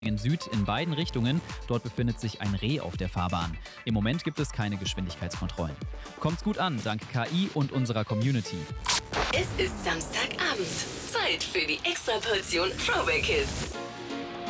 in Süd in beiden Richtungen. Dort befindet sich ein Reh auf der Fahrbahn. Im Moment gibt es keine Geschwindigkeitskontrollen. Kommt's gut an, dank KI und unserer Community. Es ist Samstagabend. Zeit für die Extraportion Throwback Hits.